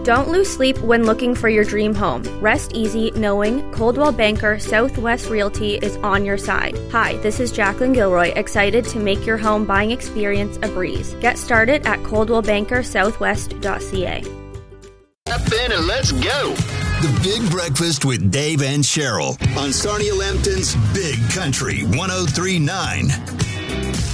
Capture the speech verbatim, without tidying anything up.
Don't lose sleep when looking for your dream home. Rest easy knowing Coldwell Banker Southwest Realty is on your side. Hi, this is Jacqueline Gilroy, excited to make your home buying experience a breeze. Get started at coldwell banker southwest dot c a. Up in and let's go. The Big Breakfast with Dave and Cheryl on Sarnia Lambton's Big Country one oh three point nine.